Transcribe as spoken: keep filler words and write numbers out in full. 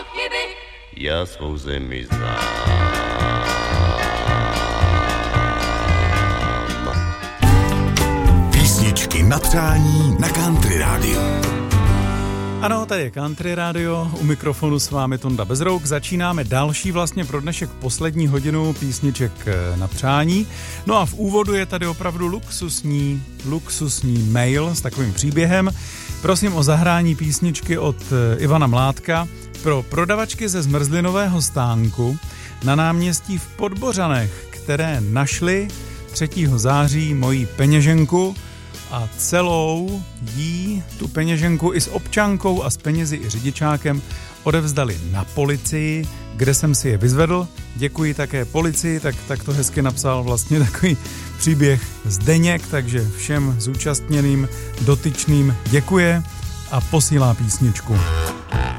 pochyby. Já svou zemi znám. Písničky na přání na Country rádiu. Ano, tady je Country Radio, u mikrofonu s vámi Tonda Bezrouk. Začínáme další vlastně pro dnešek poslední hodinu písniček na přání. No a v úvodu je tady opravdu luxusní, luxusní mail s takovým příběhem. Prosím o zahrání písničky od Ivana Mládka pro prodavačky ze zmrzlinového stánku na náměstí v Podbořanech, které našly třetího září moji peněženku a celou jí, tu peněženku i s občankou a s penězi i řidičákem odevzdali na policii, kde jsem si je vyzvedl. Děkuji také policii, tak, tak to hezky napsal vlastně takový příběh Zdeněk, takže všem zúčastněným dotyčným děkuje a posílá písničku.